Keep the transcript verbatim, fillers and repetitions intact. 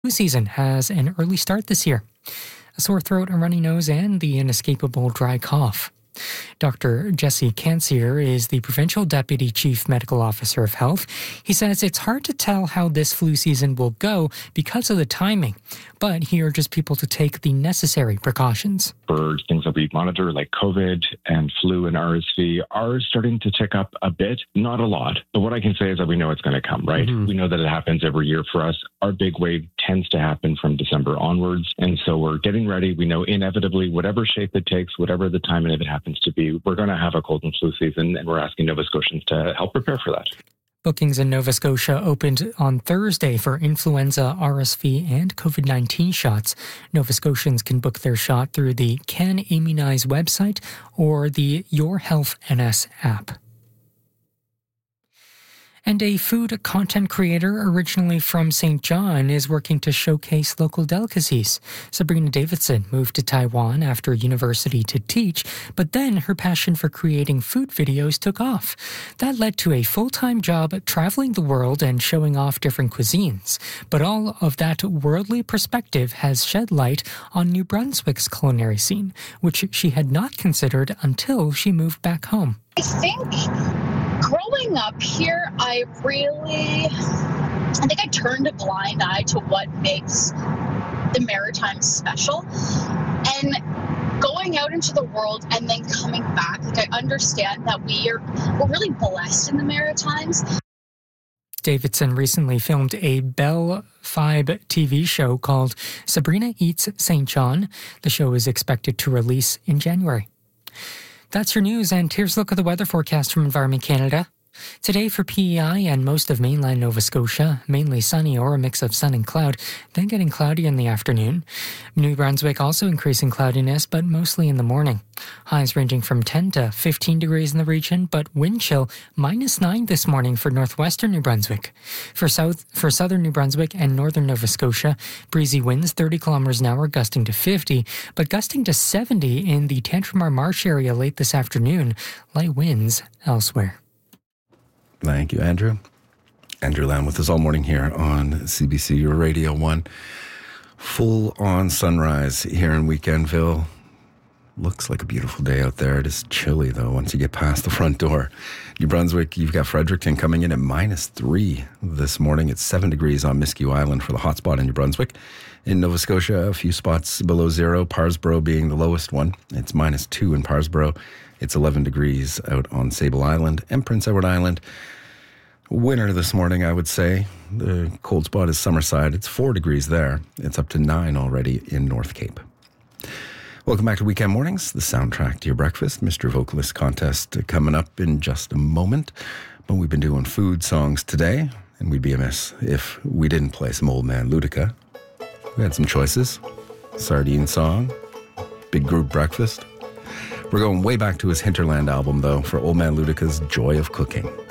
Flu season has an early start this year. A sore throat, a runny nose, and the inescapable dry cough. Doctor Jesse Cansier is the Provincial Deputy Chief Medical Officer of Health. He says it's hard to tell how this flu season will go because of the timing, but he urges people to take the necessary precautions. For things that we monitor like COVID and flu and R S V are starting to tick up a bit, not a lot. But what I can say is that we know it's going to come, right? Mm-hmm. We know that it happens every year for us. Our big wave tends to happen from December onwards. And so we're getting ready. We know inevitably, whatever shape it takes, whatever the timing of it happens to be, we're going to have a cold and flu season, and we're asking Nova Scotians to help prepare for that. Bookings in Nova Scotia opened on Thursday for influenza, R S V, and COVID nineteen shots. Nova Scotians can book their shot through the Can Immunize website or the Your Health N S app. And a food content creator originally from Saint John is working to showcase local delicacies. Sabrina Davidson moved to Taiwan after university to teach, but then her passion for creating food videos took off. That led to a full-time job traveling the world and showing off different cuisines. But all of that worldly perspective has shed light on New Brunswick's culinary scene, which she had not considered until she moved back home. I think growing up here, I really, I think I turned a blind eye to what makes the Maritimes special. And going out into the world and then coming back, like I understand that we are, we're really blessed in the Maritimes. Davidson recently filmed a Bell five T V show called Sabrina Eats Saint John. The show is expected to release in January. That's your news, and here's a look at the weather forecast from Environment Canada. Today for P E I and most of mainland Nova Scotia, mainly sunny or a mix of sun and cloud, then getting cloudy in the afternoon. New Brunswick also increasing cloudiness, but mostly in the morning. Highs ranging from ten to fifteen degrees in the region, but wind chill minus nine this morning for northwestern New Brunswick. For south, for southern New Brunswick and northern Nova Scotia, breezy winds thirty kilometers an hour, gusting to fifty, but gusting to seventy in the Tantramar Marsh area late this afternoon. Light winds elsewhere. Thank you, Andrew. Andrew Lamb with us all morning here on C B C Radio one. Full on sunrise here in Weekendville. Looks like a beautiful day out there. It is chilly, though, once you get past the front door. New Brunswick, you've got Fredericton coming in at minus three this morning. It's seven degrees on Miscue Island for the hotspot in New Brunswick. In Nova Scotia, a few spots below zero, Parsboro being the lowest one. It's minus two in Parsboro. It's eleven degrees out on Sable Island and Prince Edward Island. Winter this morning, I would say. The cold spot is Summerside. It's four degrees there. It's up to nine already in North Cape. Welcome back to Weekend Mornings, the soundtrack to your breakfast. Mister Vocalist contest coming up in just a moment. But we've been doing food songs today, and we'd be amiss if we didn't play some Old Man Ludica. We had some choices. Sardine Song, Big Group Breakfast. We're going way back to his Hinterland album, though, for Old Man Ludica's Joy of Cooking.